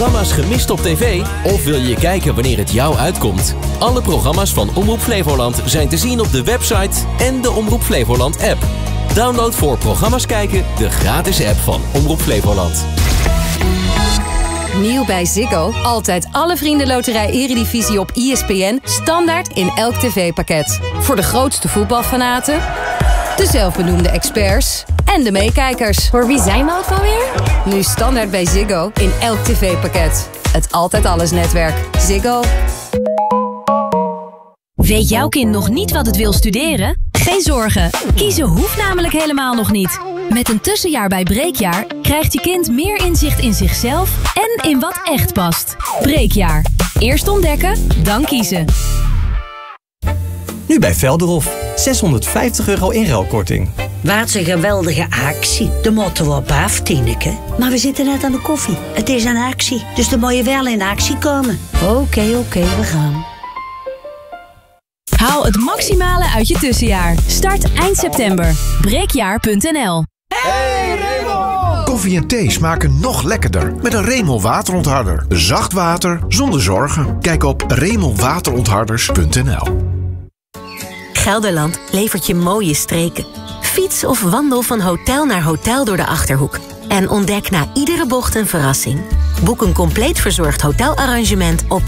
Programma's gemist op tv? Of wil je kijken wanneer het jou uitkomt? Alle programma's van Omroep Flevoland zijn te zien op de website en de Omroep Flevoland app. Download voor programma's kijken de gratis app van Omroep Flevoland. Nieuw bij Ziggo. Altijd alle vriendenloterij Eredivisie op ESPN. Standaard in elk tv-pakket. Voor de grootste voetbalfanaten, de zelfbenoemde experts en de meekijkers. Voor wie zijn we ook alweer? Nu standaard bij Ziggo in elk tv-pakket. Het Altijd Alles netwerk. Ziggo. Weet jouw kind nog niet wat het wil studeren? Geen zorgen. Kiezen hoeft namelijk helemaal nog niet. Met een tussenjaar bij Breekjaar krijgt je kind meer inzicht in zichzelf en in wat echt past. Breekjaar. Eerst ontdekken, dan kiezen. Nu bij Velderhof. €650 inruilkorting. Wat een geweldige actie. De moeten we op af, Tineke. Maar we zitten net aan de koffie. Het is een actie, dus dan moet je wel in actie komen. Oké, we gaan. Haal het maximale uit je tussenjaar. Start eind september. Breekjaar.nl. Hey Remel! Koffie en thee smaken nog lekkerder met een Remel waterontharder. Zacht water zonder zorgen. Kijk op remelwaterontharders.nl. Gelderland levert je mooie streken. Fiets of wandel van hotel naar hotel door de Achterhoek. En ontdek na iedere bocht een verrassing. Boek een compleet verzorgd hotelarrangement op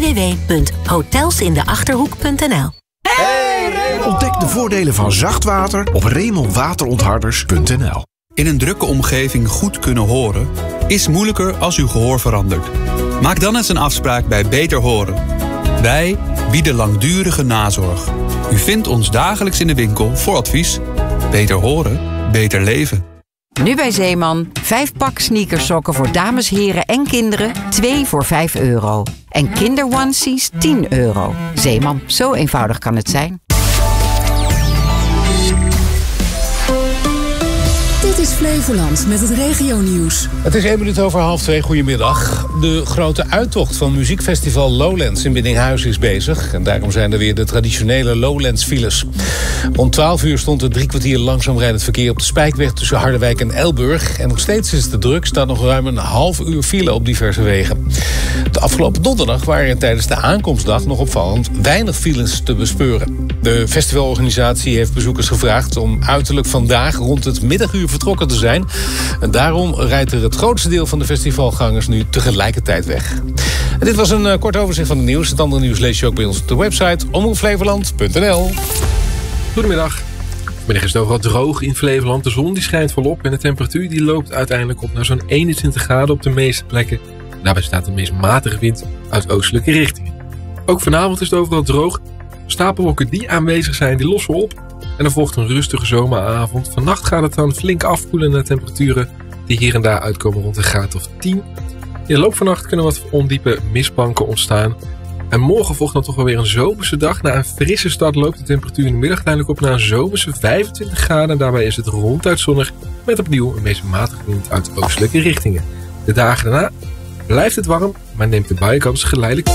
www.hotelsindeachterhoek.nl. Hey Remel! Ontdek de voordelen van zacht water op remelwaterontharders.nl. In een drukke omgeving goed kunnen horen is moeilijker als uw gehoor verandert. Maak dan eens een afspraak bij Beter Horen. Wij bieden langdurige nazorg. U vindt ons dagelijks in de winkel voor advies. Beter horen, beter leven. Nu bij Zeeman. 5 pak sneakersokken voor dames, heren en kinderen. 2 voor €5. En kinderonesies €10. Zeeman, zo eenvoudig kan het zijn. Dit is Flevoland met het regionieuws. Het is 1:01. Goedemiddag. De grote uittocht van muziekfestival Lowlands in Biddinghuizen is bezig. En daarom zijn er weer de traditionele Lowlands-files. Rond 12 uur stond er 3 kwartier langzaam rijdend verkeer op de Spijkweg tussen Harderwijk en Elburg. En nog steeds is het te druk, staat nog ruim een half uur file op diverse wegen. De afgelopen donderdag waren er tijdens de aankomstdag nog opvallend weinig files te bespeuren. De festivalorganisatie heeft bezoekers gevraagd om uiterlijk vandaag rond het middaguur vertrokken te zijn. En daarom rijdt er het grootste deel van de festivalgangers nu tegelijkertijd weg. En dit was een kort overzicht van het nieuws. Het andere nieuws lees je ook bij ons op de website omroepflevoland.nl. Goedemiddag. Vanmiddag is het overal droog in Flevoland. De zon die schijnt volop en de temperatuur die loopt uiteindelijk op naar zo'n 21 graden op de meeste plekken. Daarbij staat de meest matige wind uit oostelijke richtingen. Ook vanavond is het overal droog. Stapelwolken die aanwezig zijn, die lossen op. En er volgt een rustige zomeravond. Vannacht gaat het dan flink afkoelen naar temperaturen die hier en daar uitkomen rond een graad of 10. In de loop van de nacht kunnen wat ondiepe mistbanken ontstaan. En morgen volgt dan toch wel weer een zomerse dag. Na een frisse start loopt de temperatuur in de middag uiteindelijk op naar een zomerse 25 graden. En daarbij is het ronduit zonnig met opnieuw een meest matige wind uit oostelijke richtingen. De dagen daarna blijft het warm, maar neemt de buienkans geleidelijk.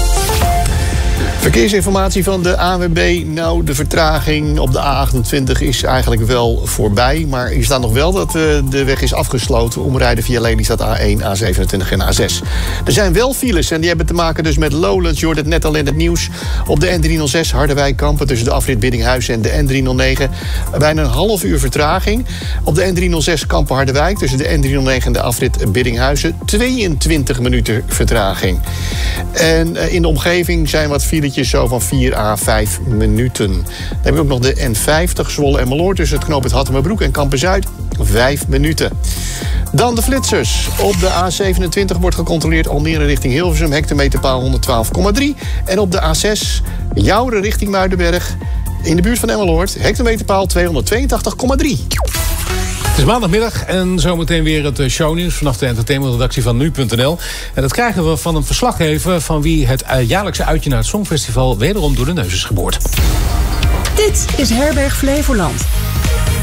Verkeersinformatie van de ANWB. Nou, de vertraging op de A28 is eigenlijk wel voorbij. Maar hier staat nog wel dat de weg is afgesloten. Omrijden via Lelystad A1, A27 en A6. Er zijn wel files en die hebben te maken dus met Lowlands. Je hoort het net al in het nieuws. Op de N306 Harderwijk-Kampen tussen de afrit Biddinghuizen en de N309. Bijna een half uur vertraging. Op de N306 Kampen-Harderwijk tussen de N309 en de afrit Biddinghuizen. 22 minuten vertraging. En in de omgeving zijn wat files zo van 4 à 5 minuten. Dan heb je ook nog de N50 Zwolle en Meloord tussen het knooppunt Hattemerbroek en Kampen-Zuid. 5 minuten. Dan de flitsers. Op de A27 wordt gecontroleerd Almere richting Hilversum, hectometerpaal 112,3. En op de A6 Jouren richting Muidenberg in de buurt van Emmeloord, hectometerpaal 282,3. Het is maandagmiddag en zometeen weer het shownieuws vanaf de entertainmentredactie van nu.nl. En dat krijgen we van een verslaggever van wie het jaarlijkse uitje naar het Songfestival wederom door de neus is geboord. Dit is Herberg Flevoland.